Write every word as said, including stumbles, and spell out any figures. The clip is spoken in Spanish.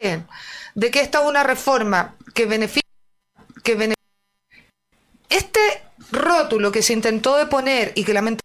de que esta es una reforma que beneficia, que beneficia. Este rótulo que se intentó de poner y que lamentablemente